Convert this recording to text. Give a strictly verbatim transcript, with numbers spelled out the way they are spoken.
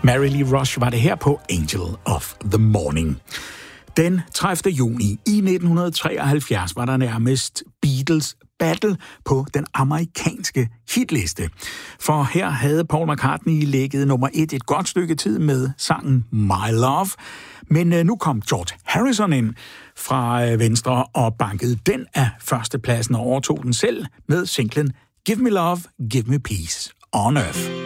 Mary Lee Rush var det her på Angel of the Morning. Den tredivte juni i nitten treoghalvfjerds var der nærmest Beatles battle på den amerikanske hitliste. For her havde Paul McCartney ligget nummer et et godt stykke tid med sangen My Love. Men nu kom George Harrison ind fra venstre og bankede den af førstepladsen og overtog den selv med singlen Give Me Love, Give Me Peace on Earth.